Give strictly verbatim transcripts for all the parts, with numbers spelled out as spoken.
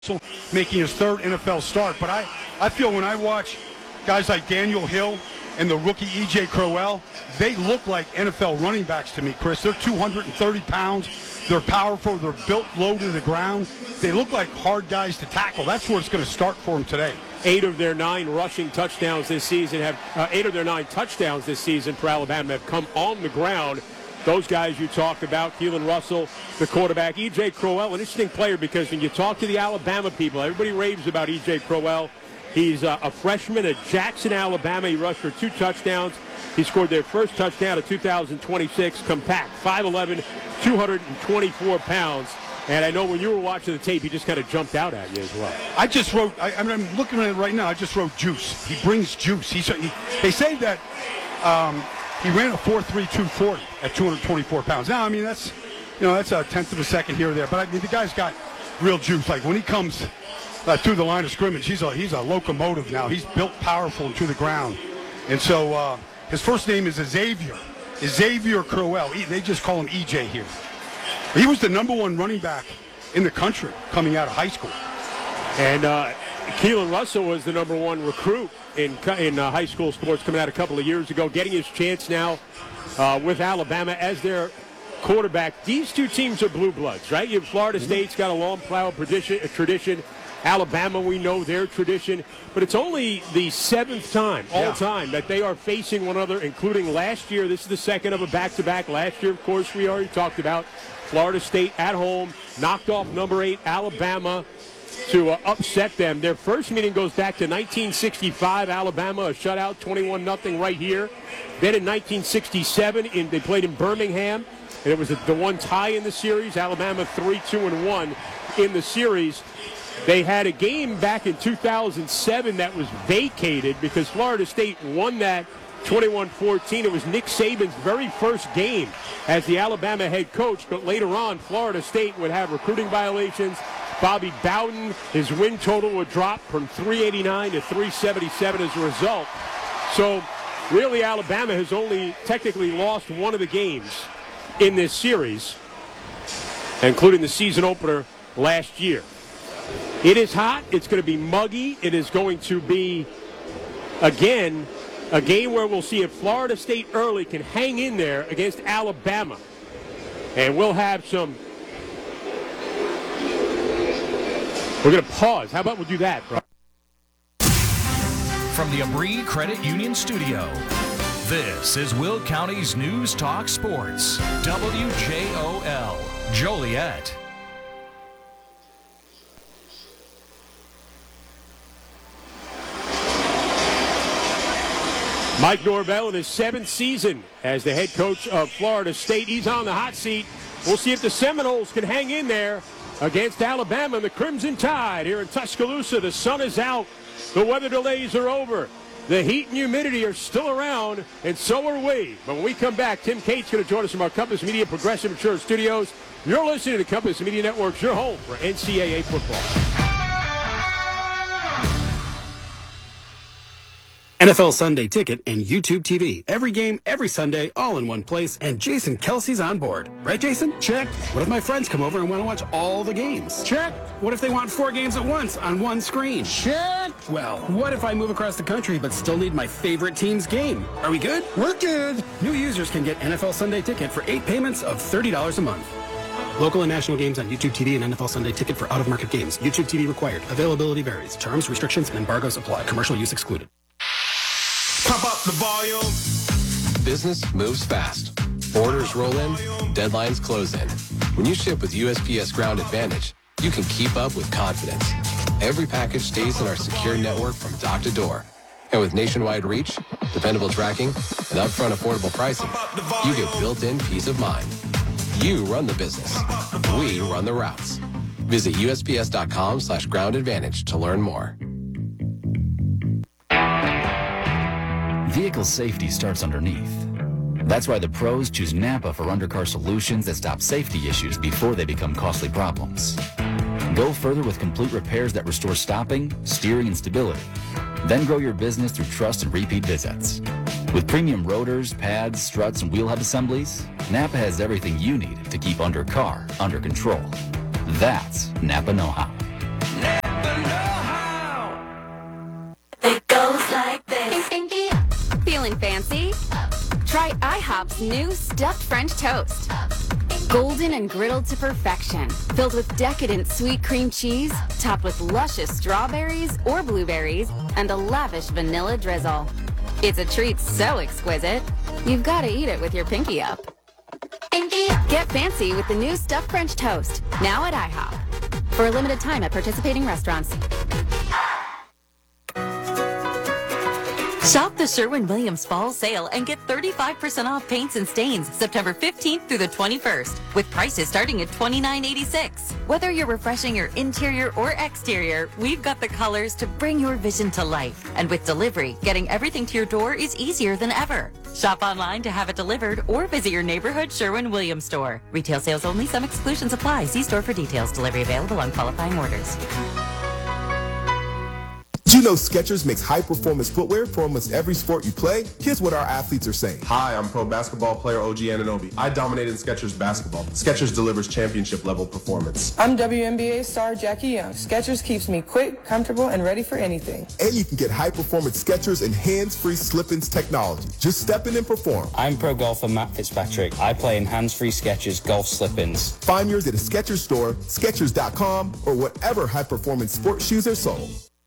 making his third N F L start. But I, I feel when I watch guys like Daniel Hill and the rookie E J Crowell, they look like N F L running backs to me, Chris. They're two hundred thirty pounds. They're powerful. They're built low to the ground. They look like hard guys to tackle. That's where it's going to start for them today. Eight of their nine rushing touchdowns this season have uh, eight of their nine touchdowns this season for Alabama have come on the ground. Those guys you talked about, Keelan Russell, the quarterback, E J Crowell, an interesting player because when you talk to the Alabama people, everybody raves about E J Crowell. He's uh, a freshman at Jackson, Alabama. He rushed for two touchdowns. He scored their first touchdown of two thousand twenty-six. Compact, five eleven, two hundred twenty-four pounds. And I know when you were watching the tape, he just kind of jumped out at you as well. I just wrote, I, I mean, I'm looking at it right now, I just wrote juice. He brings juice. He's, he, they say that um, he ran a four three two forty at two hundred twenty-four pounds. Now, I mean, that's, you know, that's a tenth of a second here or there. But, I mean, the guy's got real juice. Like, when he comes uh, through the line of scrimmage, he's a, he's a locomotive now. He's built powerful and to the ground. And so uh, his first name is Xavier. Xavier Crowell. He, they just call him E J here. He was the number one running back in the country coming out of high school. And uh, Keelan Russell was the number one recruit in in uh, high school sports coming out a couple of years ago, getting his chance now uh, with Alabama as their quarterback. These two teams are blue bloods, right? You have Florida State's got a long plow tradition. Alabama, we know their tradition. But it's only the seventh time, all yeah. time, that they are facing one another, including last year. This is the second of a back-to-back. Last year, of course, we already talked about Florida State at home, knocked off number eight Alabama to uh, upset them. Their first meeting goes back to nineteen sixty-five. Alabama, a shutout, twenty-one nothing right here. Then in nineteen sixty-seven, in, they played in Birmingham, and it was a, the one tie in the series. Alabama three two and one in the series. They had a game back in two thousand seven that was vacated because Florida State won that twenty-one fourteen. It was Nick Saban's very first game as the Alabama head coach, but later on, Florida State would have recruiting violations. Bobby Bowden, his win total would drop from three eighty-nine to three seventy-seven as a result. So, really, Alabama has only technically lost one of the games in this series, including the season opener last year. It is hot. It's going to be muggy. It is going to be, again, a game where we'll see if Florida State early can hang in there against Alabama. And we'll have some... We're going to pause. How about we'll do that, bro? From the Abri Credit Union Studio, this is Will County's News Talk Sports. W J O L, Joliet. Mike Norvell in his seventh season as the head coach of Florida State. He's on the hot seat. We'll see if the Seminoles can hang in there against Alabama and the Crimson Tide here in Tuscaloosa. The sun is out. The weather delays are over. The heat and humidity are still around, and so are we. But when we come back, Tim Cate's going to join us from our Compass Media Progressive Insurance Studios. You're listening to Compass Media Network's your home for N C double A football. N F L Sunday Ticket and YouTube T V. Every game, every Sunday, all in one place, and Jason Kelsey's on board. Right, Jason? Check. What if my friends come over and want to watch all the games? Check. What if they want four games at once on one screen? Check. Well, what if I move across the country but still need my favorite team's game? Are we good? We're good. New users can get N F L Sunday Ticket for eight payments of thirty dollars a month. Local and national games on YouTube T V and N F L Sunday Ticket for out-of-market games. YouTube T V required. Availability varies. Terms, restrictions, and embargoes apply. Commercial use excluded. Pump up the volume. Business moves fast. Orders roll in, deadlines close in. When you ship with U S P S Ground Advantage, you can keep up with confidence. Every package stays in our secure network from dock to door. And with nationwide reach, dependable tracking, and upfront affordable pricing, you get built-in peace of mind. You run the business. We run the routes. Visit U S P S dot com slash ground advantage to learn more. Vehicle safety starts underneath. That's why the pros choose Napa for undercar solutions that stop safety issues before they become costly problems. Go further with complete repairs that restore stopping, steering, and stability. Then grow your business through trust and repeat visits. With premium rotors, pads, struts, and wheel hub assemblies, Napa has everything you need to keep undercar under control. That's Napa know-how. IHOP's new stuffed French toast. Golden and griddled to perfection, filled with decadent sweet cream cheese, topped with luscious strawberries or blueberries, and a lavish vanilla drizzle. It's a treat so exquisite, you've got to eat it with your pinky up. Pinky up. Get fancy with the new stuffed French toast, now at IHOP. For a limited time at participating restaurants. Shop the Sherwin-Williams Fall Sale and get thirty-five percent off paints and stains September fifteenth through the twenty-first, with prices starting at twenty-nine eighty-six. Whether you're refreshing your interior or exterior, we've got the colors to bring your vision to life. And with delivery, getting everything to your door is easier than ever. Shop online to have it delivered or visit your neighborhood Sherwin-Williams store. Retail sales only. Some exclusions apply. See store for details. Delivery available on qualifying orders. Do you know Skechers makes high-performance footwear for almost every sport you play? Here's what our athletes are saying. Hi, I'm pro basketball player O G Anunoby. I dominated Skechers basketball. Skechers delivers championship-level performance. I'm W N B A star Jackie Young. Skechers keeps me quick, comfortable, and ready for anything. And you can get high-performance Skechers and hands-free slip-ins technology. Just step in and perform. I'm pro golfer Matt Fitzpatrick. I play in hands-free Skechers golf slip-ins. Find yours at a Skechers store, Skechers dot com, or whatever high-performance sports shoes are sold.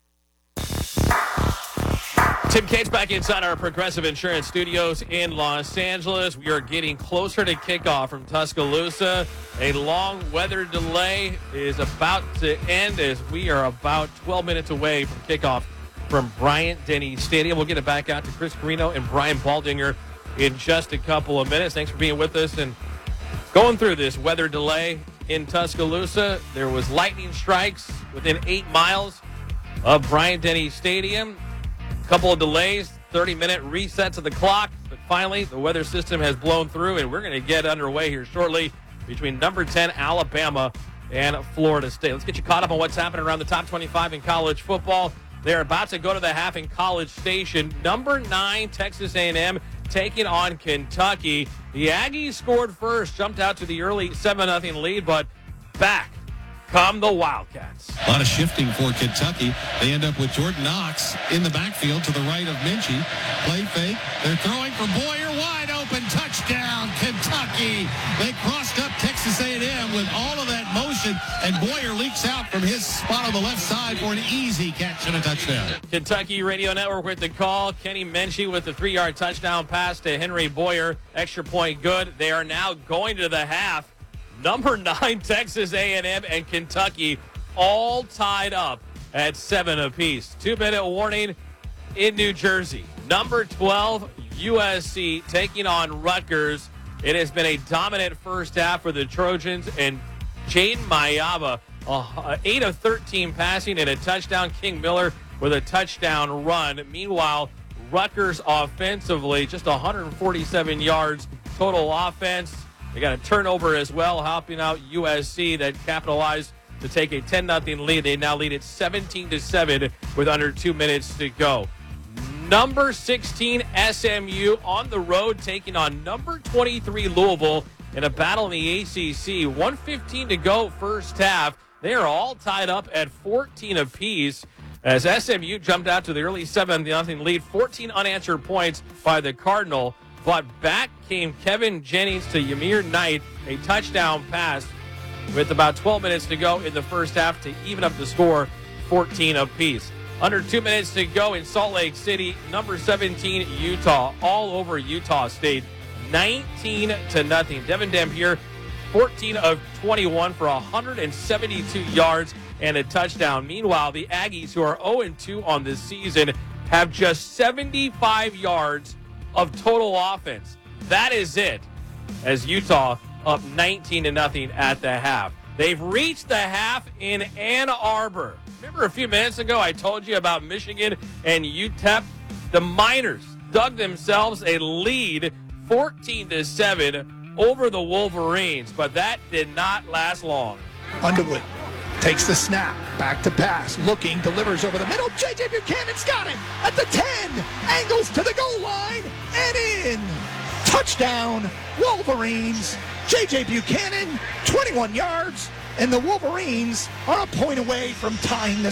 Tim Cates back inside our Progressive Insurance Studios in Los Angeles. We are getting closer to kickoff from Tuscaloosa. A long weather delay is about to end as we are about twelve minutes away from kickoff from Bryant-Denny Stadium. We'll get it back out to Chris Carino and Brian Baldinger in just a couple of minutes. Thanks for being with us and going through this weather delay in Tuscaloosa. There was lightning strikes within eight miles of Bryant-Denny Stadium. Couple of delays, thirty-minute resets of the clock, but finally the weather system has blown through, and we're going to get underway here shortly between number ten Alabama and Florida State. Let's get you caught up on what's happening around the top twenty-five in college football. They're about to go to the half in College Station. Number nine Texas A and M taking on Kentucky. The Aggies scored first, jumped out to the early seven nothing lead, but back come the Wildcats. A lot of shifting for Kentucky. They end up with Jordan Knox in the backfield to the right of Minchie. Play fake. They're throwing for Boyer. Wide open. Touchdown, Kentucky. They crossed up Texas A and M with all of that motion, and Boyer leaks out from his spot on the left side for an easy catch and a touchdown. Kentucky Radio Network with the call. Kenny Minchie with the three-yard touchdown pass to Henry Boyer. Extra point good. They are now going to the half. Number nine, Texas A and M and Kentucky all tied up at seven apiece. Two-minute warning in New Jersey. Number twelve, U S C taking on Rutgers. It has been a dominant first half for the Trojans, and Jaden Mayaba, uh, eight of thirteen passing and a touchdown. King Miller with a touchdown run. Meanwhile, Rutgers offensively, just one hundred forty-seven yards total offense. They got a turnover as well, helping out U S C that capitalized to take a ten nothing lead. They now lead at seventeen to seven with under two minutes to go. Number sixteen, S M U on the road taking on number twenty-three, Louisville in a battle in the A C C. one fifteen to go first half. They are all tied up at fourteen apiece as S M U jumped out to the early seven nothing lead. fourteen unanswered points by the Cardinal. But back came Kevin Jennings to Ymir Knight, a touchdown pass with about twelve minutes to go in the first half to even up the score, fourteen apiece. Under two minutes to go in Salt Lake City, number seventeen, Utah, all over Utah State, nineteen to nothing. Devin Dampier, fourteen of twenty-one for one hundred seventy-two yards and a touchdown. Meanwhile, the Aggies, who are oh and two on this season, have just seventy-five yards of total offense. That is it, as Utah up nineteen to nothing at the half. They've reached the half in Ann Arbor. Remember a few minutes ago I told you about Michigan and U T E P? The Miners dug themselves a lead fourteen to seven over the Wolverines, but that did not last long. Underwood takes the snap, back to pass, looking, delivers over the middle. J J Buchanan's got it at the ten, angles to the goal line, and in. Touchdown, Wolverines. J J Buchanan, twenty-one yards, and the Wolverines are a point away from tying the